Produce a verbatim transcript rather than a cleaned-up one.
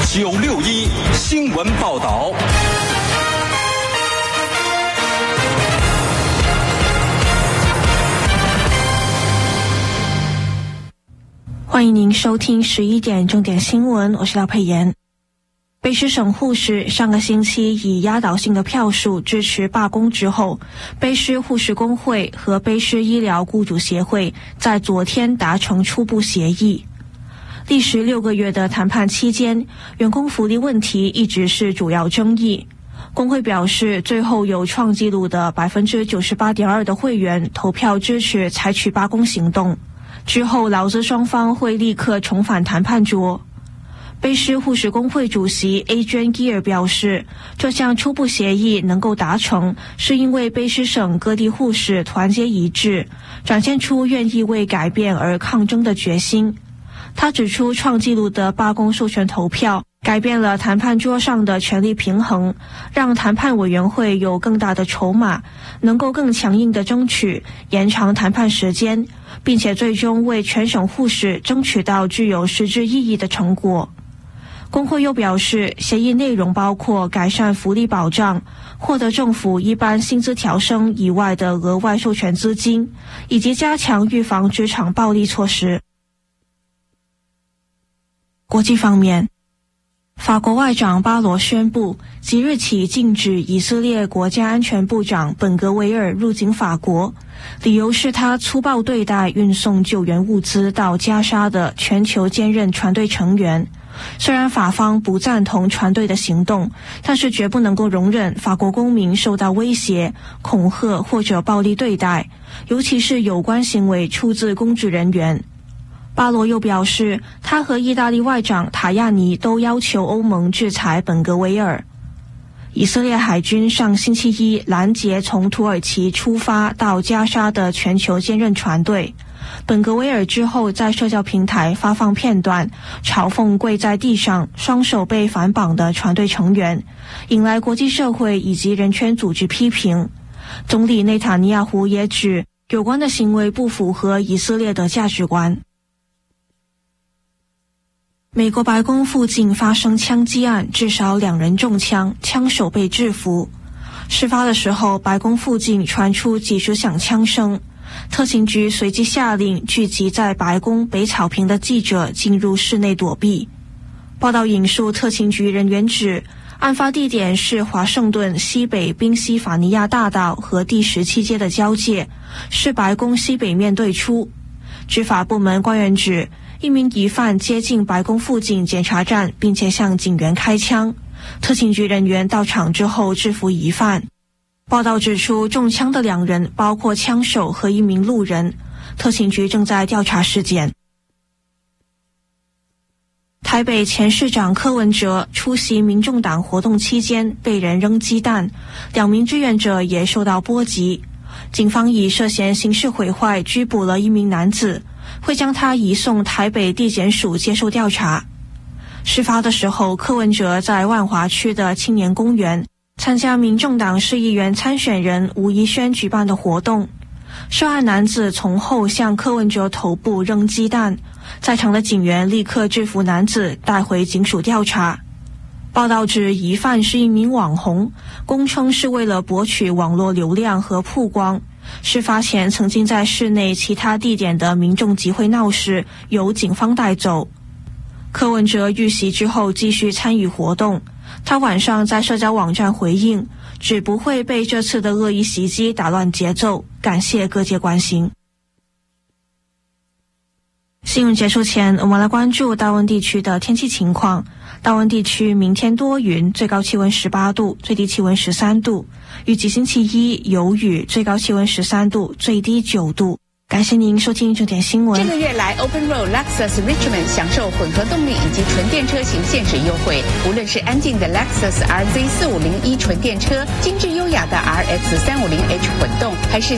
九六一新闻报道。 欢迎您收听十一点重点新闻，我是廖佩妍。卑诗省护士上个星期以压倒性的票数支持罢工之后，卑诗护士工会和卑诗医疗雇主协会在昨天达成初步协议。历时六个月的谈判期间，员工福利问题一直是主要争议。工会表示，最后有创纪录的 百分之九十八点二 的会员投票支持采取罢工行动，之后劳资双方会立刻重返谈判桌。卑诗护士工会主席 Adrian Gear 表示，这项初步协议能够达成，是因为卑诗省各地护士团结一致，展现出愿意为改变而抗争的决心。他指出，创纪录的罢工授权投票改变了谈判桌上的权力平衡，让谈判委员会有更大的筹码，能够更强硬地争取延长谈判时间，并且最终为全省护士争取到具有实质意义的成果。工会又表示，协议内容包括改善福利保障、获得政府一般薪资调升以外的额外授权资金，以及加强预防职场暴力措施。国际方面，法国外长巴罗宣布，即日起禁止以色列国家安全部长本格维尔入境法国，理由是他粗暴对待运送救援物资到加沙的全球坚韧船队成员。虽然法方不赞同船队的行动，但是绝不能够容忍法国公民受到威胁、恐吓或者暴力对待，尤其是有关行为出自公职人员。巴罗又表示，他和意大利外长塔亚尼都要求欧盟制裁本格维尔。以色列海军上星期一拦截从土耳其出发到加沙的全球坚韧船队。本格维尔之后在社交平台发放片段，嘲讽跪在地上、双手被反绑的船队成员，引来国际社会以及人权组织批评。总理内塔尼亚胡也指，有关的行为不符合以色列的价值观。美国白宫附近发生枪击案，至少两人中枪，枪手被制服。事发的时候，白宫附近传出几十响枪声，特勤局随即下令聚集在白宫北草坪的记者进入室内躲避。报道引述特勤局人员指，案发地点是华盛顿西北宾夕法尼亚大道和第十七街的交界，是白宫西北面对出。执法部门官员指，一名疑犯接近白宫附近检查站，并且向警员开枪。特勤局人员到场之后制服疑犯。报道指出，中枪的两人包括枪手和一名路人。特勤局正在调查事件。台北前市长柯文哲出席民众党活动期间被人扔鸡蛋，两名志愿者也受到波及。警方以涉嫌刑事毁坏拘捕了一名男子，会将他移送台北地检署接受调查。事发的时候，柯文哲在万华区的青年公园参加民众党市议员参选人吴怡萱举办的活动。涉案男子从后向柯文哲头部扔鸡蛋，在场的警员立刻制服男子，带回警署调查。报道指，疑犯是一名网红，供称是为了博取网络流量和曝光。事发前曾经在市内其他地点的民众集会闹事，由警方带走。柯文哲遇袭之后继续参与活动，他晚上在社交网站回应，只不会被这次的恶意袭击打乱节奏，感谢各界关心。新闻结束前，我们来关注大温地区的天气情况。大温地区明天多云，最高气温十八度，最低气温十三度。预计星期一有雨，最高气温十三度，最低九度。感谢您收听这点新闻。 这个月来 Open Road Lexus Richmond 享受混合动力以及纯电车型限时优惠，无论是安静的 Lexus R Z 四五零一纯电车，精致优雅的 R X 三五零H 混动，还是